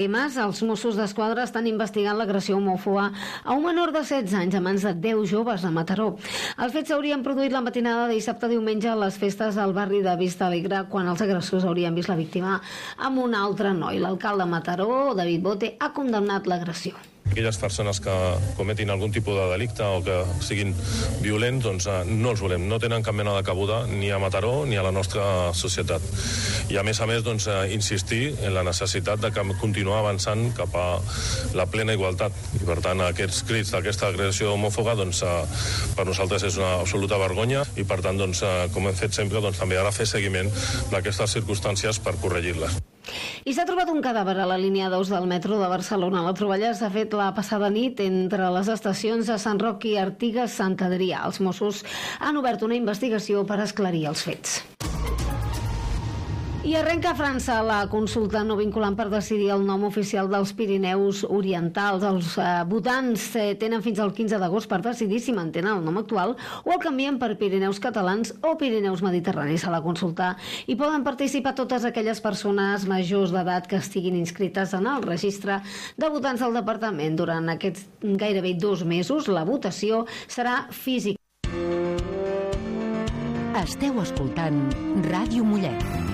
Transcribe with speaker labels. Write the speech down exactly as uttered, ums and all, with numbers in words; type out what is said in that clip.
Speaker 1: Els Mossos d'Esquadra estan investigant l'agressió homòfoba a un menor de setze anys a mans de deu joves a Mataró. Els fets s'haurien produït la matinada de dissabte a diumenge a les festes al barri de Vista Alegre, quan els agressors haurien vist la víctima amb un altre noi. L'alcalde de Mataró, David Bote, ha condemnat l'agressió.
Speaker 2: Aquelles persones que cometin algun tipus de delicte o que siguin violents, doncs no els volem. No tenen cap mena de cabuda ni a Mataró ni a la nostra societat. I a més a més, doncs, insistir en la necessitat de continuar avançant cap a la plena igualtat. I per tant, aquests crits d'aquesta agressió homòfoba, doncs, per nosaltres és una absoluta vergonya i per tant, doncs, com hem fet sempre, doncs, també ara fer seguiment d'aquestes circumstàncies per corregir-les.
Speaker 1: I s'ha trobat un cadàver a la línia dos del metro de Barcelona. La troballa s'ha fet la passada nit entre les estacions de Sant Roc i Artigas-Sant Adrià. Els Mossos han obert una investigació per esclarir els fets. I arrenca a França la consulta no vinculant per decidir el nom oficial dels Pirineus Orientals. Els eh, votants eh, tenen fins al quinze d'agost per decidir si mantenen el nom actual o el canvien per Pirineus Catalans o Pirineus Mediterranis. A la consulta hi poden participar totes aquelles persones majors d'edat que estiguin inscrites en el registre de votants del departament. Durant aquests gairebé dos mesos la votació serà física.
Speaker 3: Esteu escoltant Ràdio Mollet.